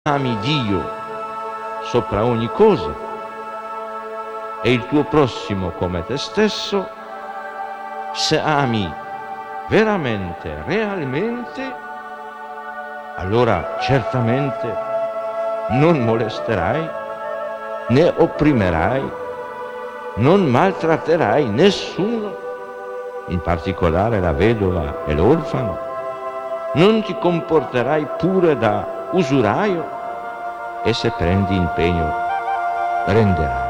ami Dio sopra ogni cosa e il tuo prossimo come te stesso, se ami veramente, realmente, allora certamente non molesterai, né opprimerai, non maltratterai nessuno, in particolare la vedova e l'orfano, non ti comporterai pure da usuraio e se prendi impegno renderai.